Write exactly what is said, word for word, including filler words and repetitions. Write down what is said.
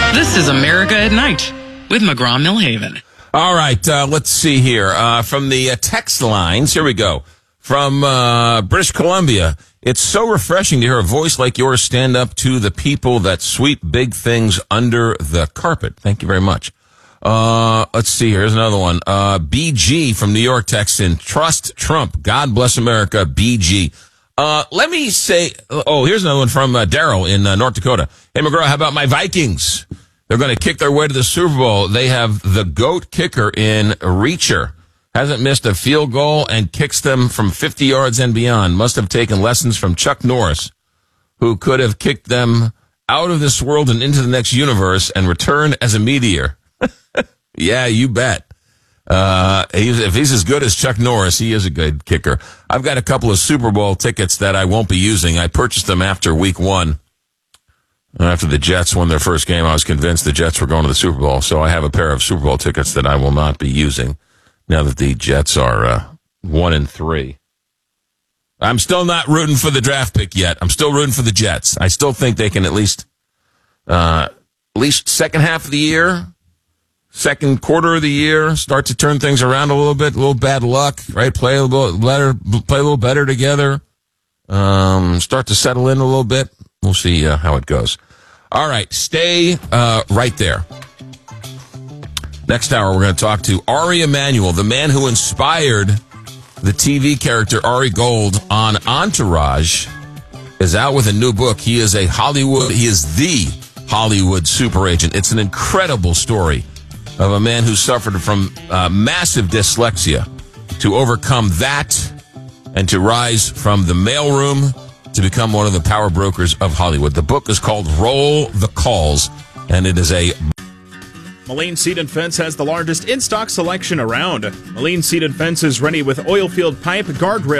This is America at Night with McGraw-Millhaven. All right, uh, let's see here. Uh, from the uh, text lines, here we go. From uh, British Columbia, it's so refreshing to hear a voice like yours stand up to the people that sweep big things under the carpet. Thank you very much. Uh, let's see, here's another one. Uh, B G from New York texts in, trust Trump. God bless America, B G. Uh, let me say, oh, here's another one from uh, Daryl in uh, North Dakota. Hey, McGraw, how about my Vikings? They're going to kick their way to the Super Bowl. They have the GOAT kicker in Reacher. Hasn't missed a field goal and kicks them from fifty yards and beyond. Must have taken lessons from Chuck Norris, who could have kicked them out of this world and into the next universe and return as a meteor. Yeah, you bet. Uh, he's, if he's as good as Chuck Norris, he is a good kicker. I've got a couple of Super Bowl tickets that I won't be using. I purchased them after week one. After the Jets won their first game, I was convinced the Jets were going to the Super Bowl. So I have a pair of Super Bowl tickets that I will not be using now that the Jets are uh, one and three. I'm still not rooting for the draft pick yet. I'm still rooting for the Jets. I still think they can at least, uh, at least second half of the year, second quarter of the year, start to turn things around a little bit. A little bad luck, right? Play a little better, play a little better together. Um, start to settle in a little bit. We'll see uh, how it goes. All right, stay uh, right there. Next hour, we're going to talk to Ari Emanuel, the man who inspired the T V character Ari Gold on Entourage, is out with a new book. He is a Hollywood, he is the Hollywood super agent. It's an incredible story of a man who suffered from uh, massive dyslexia to overcome that and to rise from the mailroom to become one of the power brokers of Hollywood. The book is called Roll the Calls, and it is a... Moline Seed and Fence has the largest in-stock selection around. Moline Seed and Fence is ready with oil field pipe, guardrail,